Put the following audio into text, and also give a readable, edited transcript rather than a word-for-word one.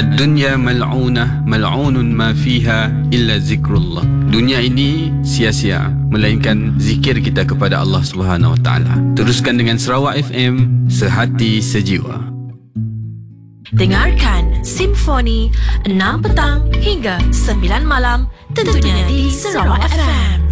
Ad-dunya mal'unah, mal'unun ma fiha illa zikrullah. Dunia ini sia-sia melainkan zikir kita kepada Allah Subhanahu Wa Taala. Teruskan dengan Sarawak FM, sehati sejiwa. Dengarkan Simfoni 6 petang hingga 9 malam, tentunya di Sarawak FM.